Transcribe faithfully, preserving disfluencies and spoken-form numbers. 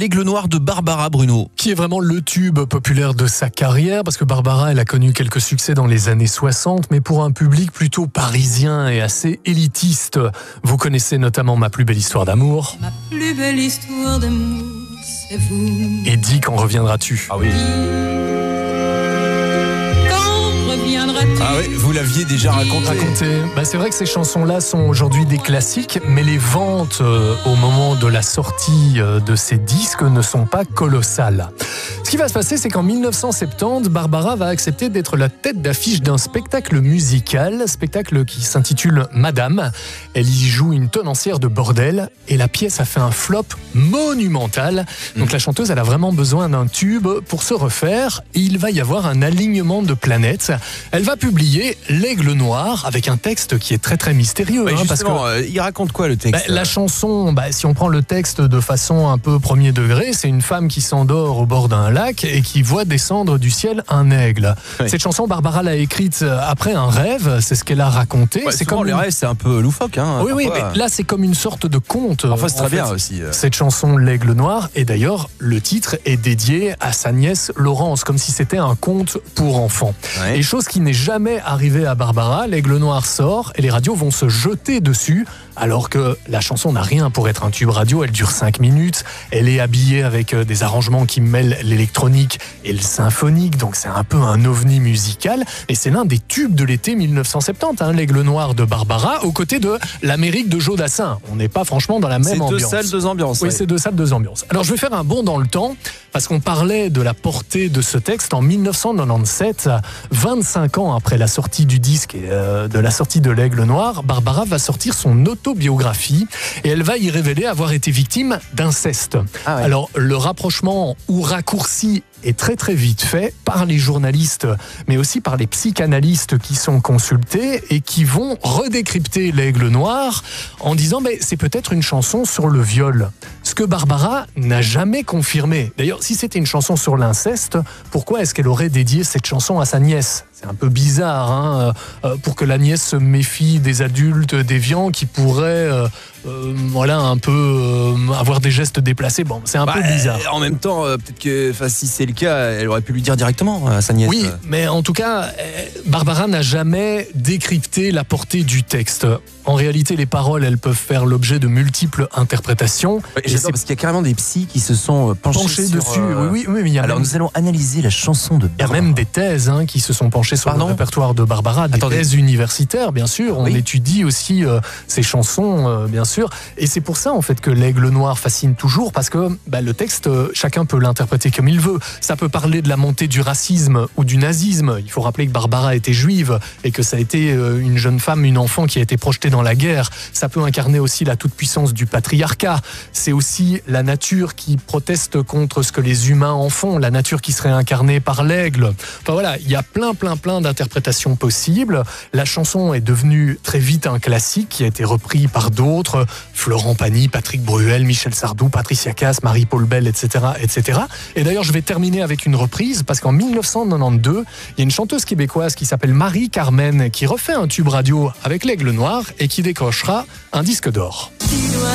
L'Aigle Noir de Barbara, Bruno. Qui est vraiment le tube populaire de sa carrière, parce que Barbara, elle a connu quelques succès dans les années soixante, mais pour un public plutôt parisien et assez élitiste. Vous connaissez notamment Ma plus belle histoire d'amour. Ma plus belle histoire d'amour, c'est vous. Et Dis quand reviendras-tu. Ah oui. Ah oui, vous l'aviez déjà raconté. Raconté. Bah, c'est vrai que ces chansons-là sont aujourd'hui des classiques, mais les ventes euh, au moment de la sortie euh, de ces disques ne sont pas colossales. Ce qui va se passer, c'est qu'en dix-neuf cent soixante-dix, Barbara va accepter d'être la tête d'affiche d'un spectacle musical, spectacle qui s'intitule Madame. Elle y joue une tenancière de bordel et la pièce a fait un flop monumental. Donc mmh. la chanteuse, elle a vraiment besoin d'un tube pour se refaire et il va y avoir un alignement de planètes. Elle va publier L'Aigle Noir avec un texte qui est très très mystérieux. Ouais, hein, parce que euh, il raconte quoi le texte? bah, La chanson, bah, si on prend le texte de façon un peu premier degré, c'est une femme qui s'endort au bord d'un lac et qui voit descendre du ciel un aigle. Ouais. Cette chanson, Barbara l'a écrite après un rêve, c'est ce qu'elle a raconté. Ouais, c'est comme les une... rêves, c'est un peu loufoque. Hein, oui, oui, mais là c'est comme une sorte de conte. Enfin, c'est très fait, bien aussi. Euh... Cette chanson, L'Aigle Noir, et d'ailleurs le titre est dédié à sa nièce Laurence, comme si c'était un conte pour enfants. Ouais. Et chose qui n'est jamais arrivée à Barbara, L'Aigle Noir sort et les radios vont se jeter dessus, alors que la chanson n'a rien pour être un tube radio. Elle dure cinq minutes, elle est habillée avec des arrangements qui mêlent l'électronique et le symphonique, donc c'est un peu un ovni musical, et c'est l'un des tubes de l'été dix-neuf cent soixante-dix, hein, L'Aigle Noir de Barbara, aux côtés de L'Amérique de Joe Dassin. On n'est pas franchement dans la même c'est ambiance. C'est deux salles, deux ambiances. Oui, ouais. c'est deux salles, deux ambiances. Alors je vais faire un bond dans le temps, parce qu'on parlait de la portée de ce texte en dix-neuf cent quatre-vingt-dix-sept, vingt-cinq ans après la sortie du disque et euh, de la sortie de L'Aigle Noir, Barbara va sortir son autobiographie et elle va y révéler avoir été victime d'inceste. Ah ouais. Alors le rapprochement ou raccourci est très très vite fait par les journalistes, mais aussi par les psychanalystes qui sont consultés et qui vont redécrypter L'Aigle Noir en disant mais c'est peut-être une chanson sur le viol. Ce que Barbara n'a jamais confirmé. D'ailleurs, si c'était une chanson sur l'inceste, pourquoi est-ce qu'elle aurait dédié cette chanson à sa nièce ? C'est un peu bizarre, hein, euh, pour que la nièce se méfie des adultes déviants qui pourraient, euh, euh, voilà, un peu euh, avoir des gestes déplacés. Bon, c'est un bah, peu bizarre. En même temps, euh, peut-être que, si c'est le cas, elle aurait pu lui dire directement à sa nièce. Oui, mais en tout cas, Barbara n'a jamais décrypté la portée du texte. En réalité, les paroles, elles peuvent faire l'objet de multiples interprétations. Ouais, j'adore parce qu'il y a carrément des psys qui se sont penchés, penchés sur, dessus. Euh... Oui, oui, oui, mais il y a Alors, même... nous allons analyser la chanson de Barbara. Il y a même des thèses hein, qui se sont penchées sur Pardon le répertoire de Barbara, des Attendez. thèses universitaires, bien sûr. On oui. étudie aussi euh, ces chansons, euh, bien sûr. Et c'est pour ça, en fait, que L'Aigle Noir fascine toujours, parce que bah, le texte, euh, chacun peut l'interpréter comme il veut. Ça peut parler de la montée du racisme ou du nazisme. Il faut rappeler que Barbara était juive et que ça a été euh, une jeune femme, une enfant qui a été projetée dans la guerre. Ça peut incarner aussi la toute-puissance du patriarcat. C'est aussi la nature qui proteste contre ce que les humains en font, la nature qui serait incarnée par l'aigle. Enfin voilà, il y a plein, plein, plein d'interprétations possibles. La chanson est devenue très vite un classique qui a été repris par d'autres, Florent Pagny, Patrick Bruel, Michel Sardou, Patricia Cass, Marie-Paul Bell, et cetera, et cetera. Et d'ailleurs, je vais terminer avec une reprise parce qu'en dix-neuf cent quatre-vingt-douze, il y a une chanteuse québécoise qui s'appelle Marie-Carmen qui refait un tube radio avec L'Aigle Noir et qui décrochera un disque d'or.